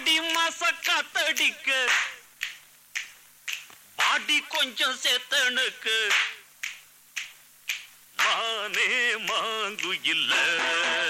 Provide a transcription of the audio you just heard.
ஆடி மாச காத்தடிக்க பாடி கொஞ்சம் சேத்தனுக்கு மானே மாங்கு இல்ல